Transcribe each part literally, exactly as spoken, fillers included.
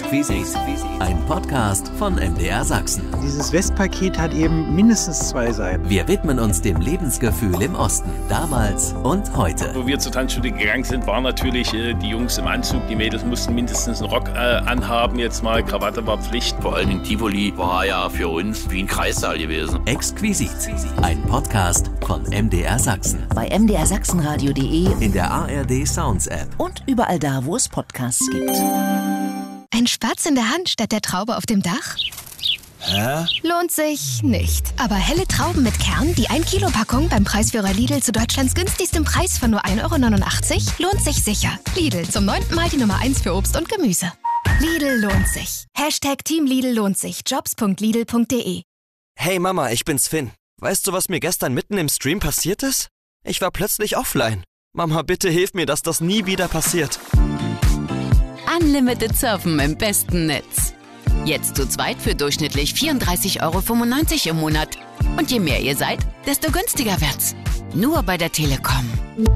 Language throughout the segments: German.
Exquisit, ein Podcast von M D R Sachsen. Dieses Westpaket hat eben mindestens zwei Seiten. Wir widmen uns dem Lebensgefühl im Osten, damals und heute. Wo wir zur Tanzschule gegangen sind, waren natürlich äh, die Jungs im Anzug, die Mädels mussten mindestens einen Rock äh, anhaben, jetzt mal Krawatte war Pflicht. Vor allen Dingen Tivoli war ja für uns wie ein Kreissaal gewesen. Exquisit, ein Podcast von M D R Sachsen. Bei m d r sachsenradio punkt de, in der A R D Sounds App und überall da, wo es Podcasts gibt. Ein Spatz in der Hand statt der Traube auf dem Dach? Hä? Lohnt sich nicht. Aber helle Trauben mit Kern, die ein Kilo Packung beim Preisführer Lidl zu Deutschlands günstigstem Preis von nur ein Euro neunundachtzig, lohnt sich sicher. Lidl, zum neunten Mal die Nummer eins für Obst und Gemüse. Lidl lohnt sich. Hashtag Team Lidl lohnt sich. jobs punkt lidl punkt de. Hey Mama, ich bin's Finn. Weißt du, was mir gestern mitten im Stream passiert ist? Ich war plötzlich offline. Mama, bitte hilf mir, dass das nie wieder passiert. Unlimited Surfen im besten Netz. Jetzt zu zweit für durchschnittlich vierunddreißig Euro fünfundneunzig im Monat. Und je mehr ihr seid, desto günstiger wird's. Nur bei der Telekom.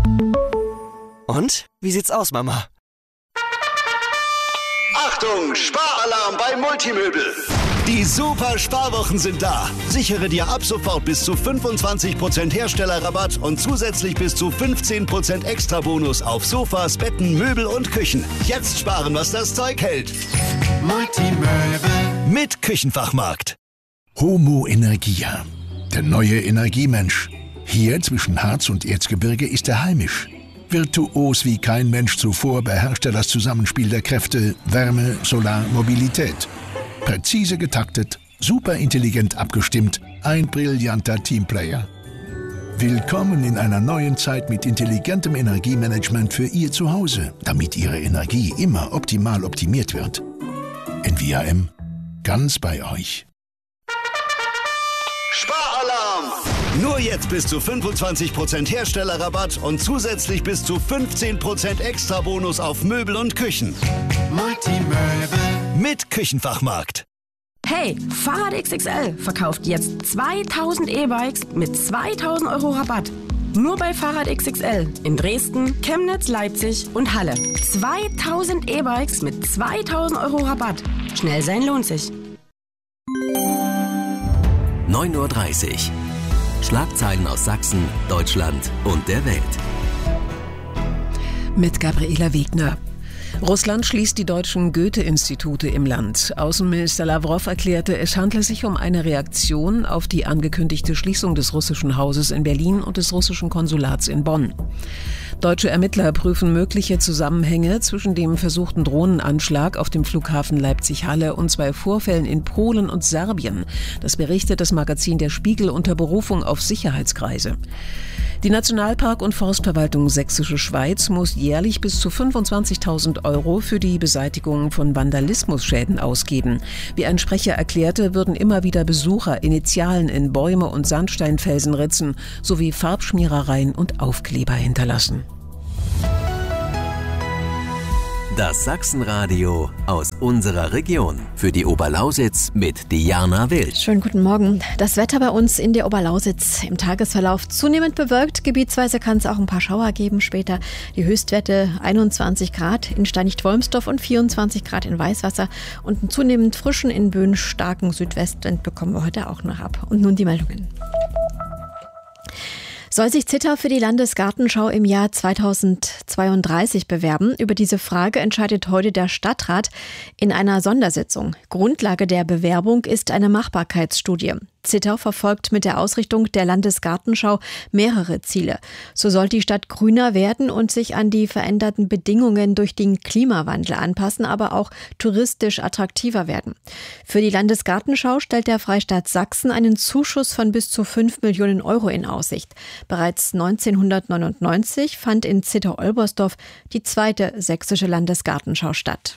Und? Wie sieht's aus, Mama? Achtung, Sparalarm bei Multimöbel. Die super Sparwochen sind da. Sichere dir ab sofort bis zu fünfundzwanzig Prozent Herstellerrabatt und zusätzlich bis zu fünfzehn Prozent Extrabonus auf Sofas, Betten, Möbel und Küchen. Jetzt sparen, was das Zeug hält. Multimöbel mit Küchenfachmarkt. Homo Energia, der neue Energiemensch. Hier zwischen Harz und Erzgebirge ist er heimisch. Virtuos wie kein Mensch zuvor beherrscht er das Zusammenspiel der Kräfte Wärme, Solar, Mobilität. Präzise getaktet, super intelligent abgestimmt, ein brillanter Teamplayer. Willkommen in einer neuen Zeit mit intelligentem Energiemanagement für Ihr Zuhause, damit Ihre Energie immer optimal optimiert wird. N V A M, ganz bei euch. Sparalarm! Nur jetzt bis zu fünfundzwanzig Prozent Herstellerrabatt und zusätzlich bis zu fünfzehn Prozent Extrabonus auf Möbel und Küchen. Multimöbel mit Küchenfachmarkt. Hey, Fahrrad X X L verkauft jetzt zweitausend E-Bikes mit zweitausend Euro Rabatt. Nur bei Fahrrad X X L in Dresden, Chemnitz, Leipzig und Halle. zweitausend E-Bikes mit zweitausend Euro Rabatt. Schnell sein lohnt sich. neun Uhr dreißig. Schlagzeilen aus Sachsen, Deutschland und der Welt. Mit Gabriela Wegner. Russland schließt die deutschen Goethe-Institute im Land. Außenminister Lavrov erklärte, es handle sich um eine Reaktion auf die angekündigte Schließung des russischen Hauses in Berlin und des russischen Konsulats in Bonn. Deutsche Ermittler prüfen mögliche Zusammenhänge zwischen dem versuchten Drohnenanschlag auf dem Flughafen Leipzig-Halle und zwei Vorfällen in Polen und Serbien. Das berichtet das Magazin Der Spiegel unter Berufung auf Sicherheitskreise. Die Nationalpark- und Forstverwaltung Sächsische Schweiz muss jährlich bis zu fünfundzwanzigtausend Euro für die Beseitigung von Vandalismusschäden ausgeben. Wie ein Sprecher erklärte, würden immer wieder Besucher Initialen in Bäume und Sandsteinfelsen ritzen, sowie Farbschmierereien und Aufkleber hinterlassen. Das Sachsenradio aus unserer Region. Für die Oberlausitz mit Diana Wild. Schönen guten Morgen. Das Wetter bei uns in der Oberlausitz im Tagesverlauf zunehmend bewölkt. Gebietsweise kann es auch ein paar Schauer geben später. Die Höchstwerte einundzwanzig Grad in Steinich-Wolmsdorf und vierundzwanzig Grad in Weißwasser. Und einen zunehmend frischen, in Böen starken Südwestwind bekommen wir heute auch noch ab. Und nun die Meldungen. Soll sich Zittau für die Landesgartenschau im Jahr zweitausendzweiunddreißig bewerben? Über diese Frage entscheidet heute der Stadtrat in einer Sondersitzung. Grundlage der Bewerbung ist eine Machbarkeitsstudie. Zittau verfolgt mit der Ausrichtung der Landesgartenschau mehrere Ziele. So soll die Stadt grüner werden und sich an die veränderten Bedingungen durch den Klimawandel anpassen, aber auch touristisch attraktiver werden. Für die Landesgartenschau stellt der Freistaat Sachsen einen Zuschuss von bis zu fünf Millionen Euro in Aussicht. Bereits neunzehnhundertneunundneunzig fand in Zittau-Olbersdorf die zweite sächsische Landesgartenschau statt.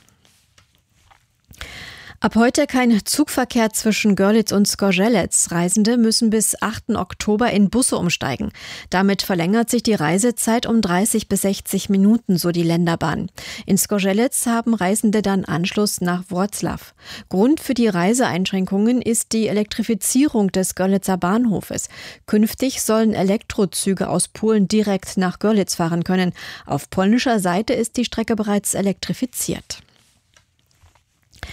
Ab heute kein Zugverkehr zwischen Görlitz und Zgorzelec. Reisende müssen bis achten Oktober in Busse umsteigen. Damit verlängert sich die Reisezeit um dreißig bis sechzig Minuten, so die Länderbahn. In Zgorzelec haben Reisende dann Anschluss nach Wroclaw. Grund für die Reiseeinschränkungen ist die Elektrifizierung des Görlitzer Bahnhofes. Künftig sollen Elektrozüge aus Polen direkt nach Görlitz fahren können. Auf polnischer Seite ist die Strecke bereits elektrifiziert.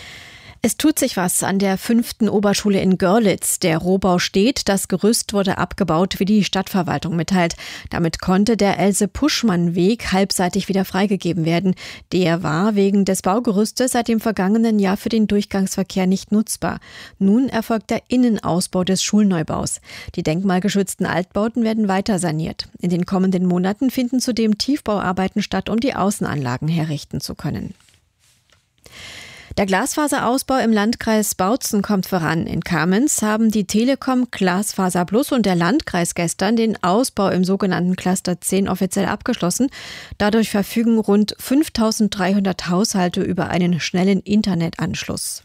Es tut sich was an der fünften Oberschule in Görlitz. Der Rohbau steht, das Gerüst wurde abgebaut, wie die Stadtverwaltung mitteilt. Damit konnte der Else-Puschmann-Weg halbseitig wieder freigegeben werden. Der war wegen des Baugerüstes seit dem vergangenen Jahr für den Durchgangsverkehr nicht nutzbar. Nun erfolgt der Innenausbau des Schulneubaus. Die denkmalgeschützten Altbauten werden weiter saniert. In den kommenden Monaten finden zudem Tiefbauarbeiten statt, um die Außenanlagen herrichten zu können. Der Glasfaserausbau im Landkreis Bautzen kommt voran. In Kamenz haben die Telekom, Glasfaser Plus und der Landkreis gestern den Ausbau im sogenannten Cluster zehn offiziell abgeschlossen. Dadurch verfügen rund fünftausenddreihundert Haushalte über einen schnellen Internetanschluss.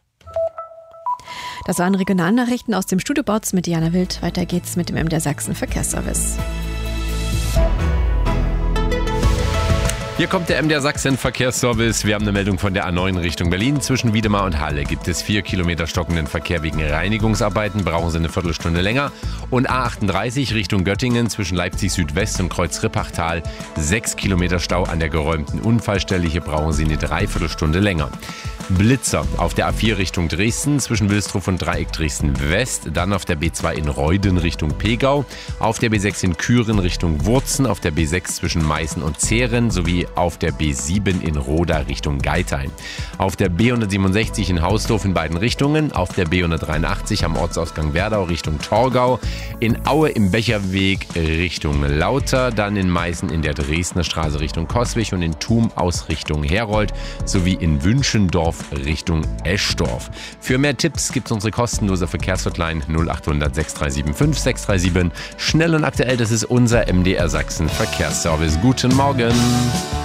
Das waren Regionalnachrichten aus dem Studio Bautzen mit Diana Wild. Weiter geht's mit dem M D R Sachsen Verkehrsservice. Hier kommt der M D R Sachsen Verkehrsservice. Wir haben eine Meldung von der A neun Richtung Berlin. Zwischen Wiedemar und Halle gibt es vier Kilometer stockenden Verkehr wegen Reinigungsarbeiten. Brauchen Sie eine Viertelstunde länger. Und A achtunddreißig Richtung Göttingen zwischen Leipzig Südwest und Kreuz Rippachtal. Sechs Kilometer Stau an der geräumten Unfallstelle. Hier brauchen Sie eine Dreiviertelstunde länger. Blitzer auf der A vier Richtung Dresden zwischen Wilsdruff und Dreieck Dresden West. Dann auf der B zwei in Reuden Richtung Pegau. Auf der B sechs in Küren Richtung Wurzen. Auf der B sechs zwischen Meißen und Zehren sowie auf der B sieben in Roda Richtung Geithain. Auf der B hundertsiebenundsechzig in Hausdorf in beiden Richtungen. Auf der B hundertdreiundachtzig am Ortsausgang Werdau Richtung Torgau. In Aue im Becherweg Richtung Lauter. Dann in Meißen in der Dresdner Straße Richtung Coswig und in Thum aus Richtung Herold. Sowie in Wünschendorf Richtung Eschdorf. Für mehr Tipps gibt es unsere kostenlose Verkehrshotline null achthundert sechs drei sieben fünf sechs drei sieben. Schnell und aktuell, das ist unser M D R Sachsen Verkehrsservice. Guten Morgen.